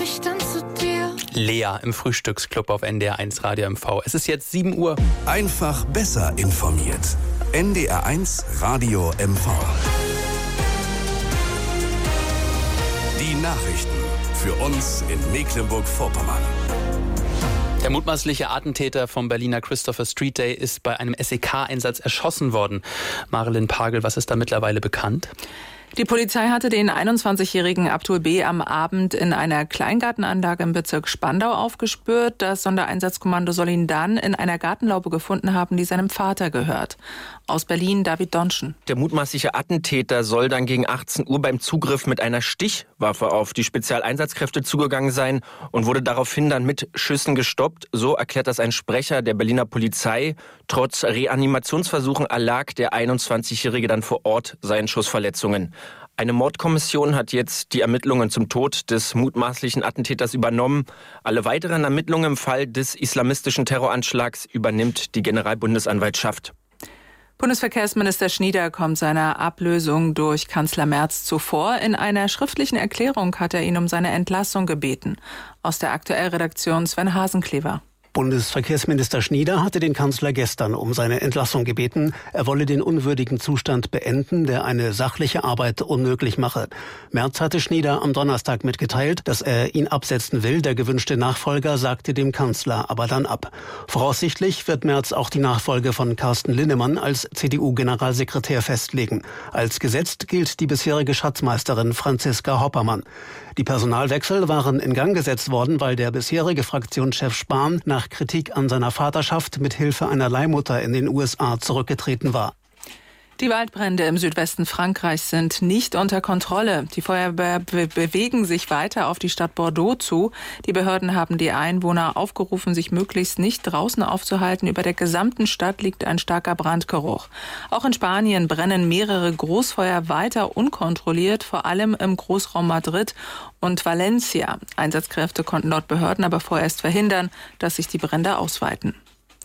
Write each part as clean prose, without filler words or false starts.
ich dann zu dir? Lea im Frühstücksclub auf NDR1 Radio MV. Es ist jetzt 7 Uhr. Einfach besser informiert. NDR1 Radio MV. Die Nachrichten für uns in Mecklenburg-Vorpommern. Der mutmaßliche Attentäter vom Berliner Christopher Street Day ist bei einem SEK-Einsatz erschossen worden. Marilyn Pagel, was ist da mittlerweile bekannt? Die Polizei hatte den 21-jährigen Abdul B. am Abend in einer Kleingartenanlage im Bezirk Spandau aufgespürt. Das Sondereinsatzkommando soll ihn dann in einer Gartenlaube gefunden haben, die seinem Vater gehört. Aus Berlin David Donschen. Der mutmaßliche Attentäter soll dann gegen 18 Uhr beim Zugriff mit einer Stichwaffe auf die Spezialeinsatzkräfte zugegangen sein und wurde daraufhin dann mit Schüssen gestoppt. So erklärt das ein Sprecher der Berliner Polizei. Trotz Reanimationsversuchen erlag der 21-Jährige dann vor Ort seinen Schussverletzungen. Eine Mordkommission hat jetzt die Ermittlungen zum Tod des mutmaßlichen Attentäters übernommen. Alle weiteren Ermittlungen im Fall des islamistischen Terroranschlags übernimmt die Generalbundesanwaltschaft. Bundesverkehrsminister Schnieder kommt seiner Ablösung durch Kanzler Merz zuvor. In einer schriftlichen Erklärung hat er ihn um seine Entlassung gebeten. Aus der Aktuellredaktion Sven Hasenklever. Bundesverkehrsminister Schnieder hatte den Kanzler gestern um seine Entlassung gebeten. Er wolle den unwürdigen Zustand beenden, der eine sachliche Arbeit unmöglich mache. Merz hatte Schnieder am Donnerstag mitgeteilt, dass er ihn absetzen will. Der gewünschte Nachfolger sagte dem Kanzler aber dann ab. Voraussichtlich wird Merz auch die Nachfolge von Carsten Linnemann als CDU-Generalsekretär festlegen. Als gesetzt gilt die bisherige Schatzmeisterin Franziska Hoppermann. Die Personalwechsel waren in Gang gesetzt worden, weil der bisherige Fraktionschef Spahn nach Kritik an seiner Vaterschaft mit Hilfe einer Leihmutter in den USA zurückgetreten war. Die Waldbrände im Südwesten Frankreichs sind nicht unter Kontrolle. Die Feuerwehr bewegen sich weiter auf die Stadt Bordeaux zu. Die Behörden haben die Einwohner aufgerufen, sich möglichst nicht draußen aufzuhalten. Über der gesamten Stadt liegt ein starker Brandgeruch. Auch in Spanien brennen mehrere Großfeuer weiter unkontrolliert, vor allem im Großraum Madrid und Valencia. Einsatzkräfte konnten laut Behörden aber vorerst verhindern, dass sich die Brände ausweiten.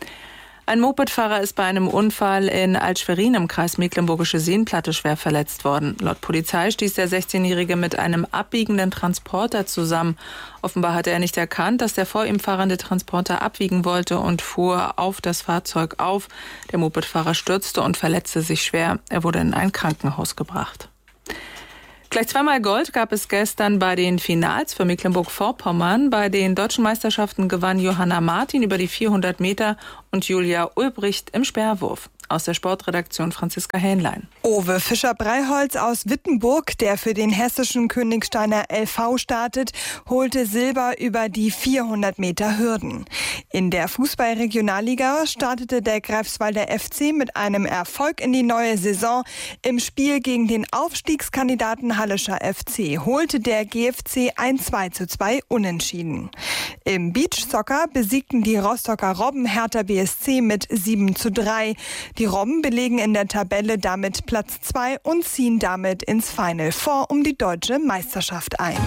Ein Mopedfahrer ist bei einem Unfall in Altschwerin im Kreis Mecklenburgische Seenplatte schwer verletzt worden. Laut Polizei stieß der 16-Jährige mit einem abbiegenden Transporter zusammen. Offenbar hatte er nicht erkannt, dass der vor ihm fahrende Transporter abbiegen wollte und fuhr auf das Fahrzeug auf. Der Mopedfahrer stürzte und verletzte sich schwer. Er wurde in ein Krankenhaus gebracht. Gleich zweimal Gold gab es gestern bei den Finals für Mecklenburg-Vorpommern. Bei den deutschen Meisterschaften gewann Johanna Martin über die 400 Meter und Julia Ulbricht im Speerwurf. Aus der Sportredaktion Franziska Hähnlein. Owe Fischer-Breiholz aus Wittenburg, der für den hessischen Königsteiner LV startet, holte Silber über die 400 Meter Hürden. In der Fußball-Regionalliga startete der Greifswalder FC mit einem Erfolg in die neue Saison. Im Spiel gegen den Aufstiegskandidaten Hallischer FC holte der GFC ein 2:2 Unentschieden. Im Beachsoccer besiegten die Rostocker Robben Hertha BSC mit 7:3. Die Robben belegen in der Tabelle damit Platz 2 und ziehen damit ins Final Four um die deutsche Meisterschaft ein.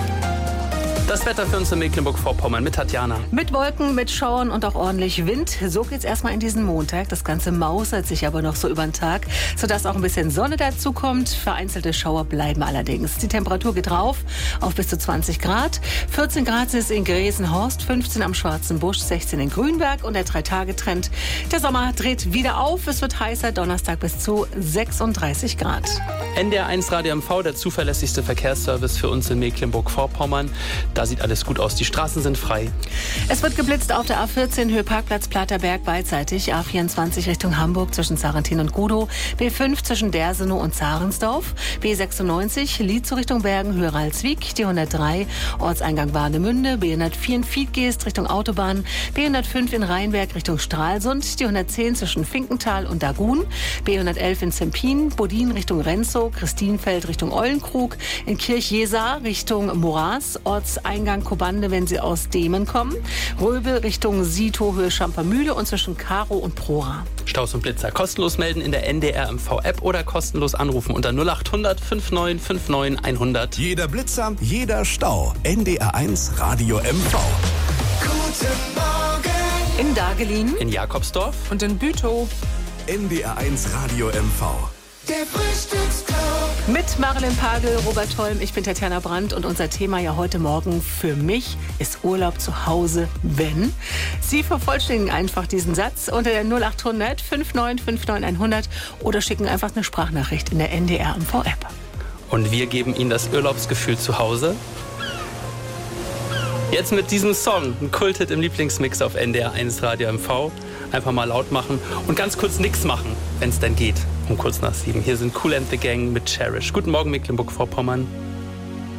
Das Wetter für uns in Mecklenburg-Vorpommern mit Tatjana. Mit Wolken, mit Schauern und auch ordentlich Wind. So geht's erstmal in diesen Montag. Das Ganze mausert sich aber noch so über den Tag, sodass auch ein bisschen Sonne dazu kommt. Vereinzelte Schauer bleiben allerdings. Die Temperatur geht rauf auf bis zu 20 Grad. 14 Grad ist es in Gresenhorst, 15 am Schwarzen Busch, 16 in Grünberg und der 3-Tage-Trend. Der Sommer dreht wieder auf. Es wird heißer, Donnerstag bis zu 36 Grad. NDR1 Radio MV, der zuverlässigste Verkehrsservice für uns in Mecklenburg-Vorpommern. Da sieht alles gut aus. Die Straßen sind frei. Es wird geblitzt auf der A14 Höhe Parkplatz Platerberg beidseitig. A24 Richtung Hamburg zwischen Sarrentin und Gudow. B5 zwischen Dersenow und Zarensdorf. B96 Lietzow Richtung Bergen Höhe Ralswiek. Die 103 Ortseingang Warnemünde. B104 in Fiedgeest Richtung Autobahn. B105 in Rheinberg Richtung Stralsund. Die 110 zwischen Finkenthal und Dagun. B111 in Zempin. Bodin Richtung Renzow. Christinfeld Richtung Eulenkrug. In Kirchjesar Richtung Moras. Ortseingang Kobande, wenn Sie aus Demen kommen. Röbel Richtung Sito, Höhe Schampermühle und zwischen Karo und Prora. Staus und Blitzer kostenlos melden in der NDR MV-App oder kostenlos anrufen unter 0800 5959 100. Jeder Blitzer, jeder Stau. NDR1 Radio MV. Guten Morgen. In Dagelin, In Jakobsdorf. und in Bütow. NDR1 Radio MV. Der Frühstücksclub. Mit Marilyn Pagel, Robert Holm, ich bin Tatjana Brandt und unser Thema ja heute Morgen für mich ist Urlaub zu Hause, wenn. Sie vervollständigen einfach diesen Satz unter der 0800 5959 100 oder schicken einfach eine Sprachnachricht in der NDR MV-App. Und wir geben Ihnen das Urlaubsgefühl zu Hause. Jetzt mit diesem Song, ein Kulthit im Lieblingsmix auf NDR 1 Radio MV. Einfach mal laut machen und ganz kurz nichts machen, wenn es denn geht, um kurz nach 7. Hier sind Kool and the Gang mit Cherish. Guten Morgen, Mecklenburg-Vorpommern.